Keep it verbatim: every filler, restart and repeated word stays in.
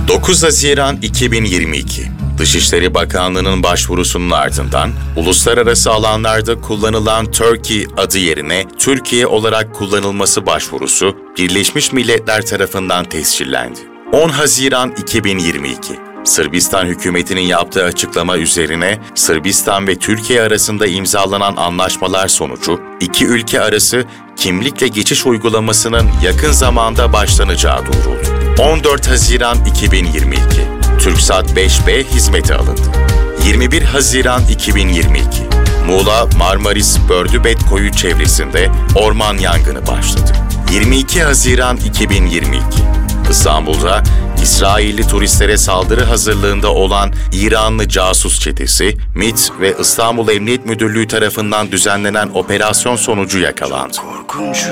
dokuz Haziran iki bin yirmi iki. Dışişleri Bakanlığı'nın başvurusunun ardından uluslararası alanlarda kullanılan Turkey adı yerine Türkiye olarak kullanılması başvurusu Birleşmiş Milletler tarafından tescillendi. on Haziran iki bin yirmi iki. Sırbistan hükümetinin yaptığı açıklama üzerine Sırbistan ve Türkiye arasında imzalanan anlaşmalar sonucu iki ülke arası kimlikle geçiş uygulamasının yakın zamanda başlanacağı duyuruldu. on dört Haziran iki bin yirmi iki. TürkSat beş B hizmete alındı. yirmi bir Haziran iki bin yirmi iki. Muğla Marmaris Bördübet Koyu çevresinde orman yangını başladı. yirmi iki Haziran iki bin yirmi iki. İstanbul'da İsrailli turistlere saldırı hazırlığında olan İranlı casus çetesi, MİT ve İstanbul Emniyet Müdürlüğü tarafından düzenlenen operasyon sonucu yakalandı.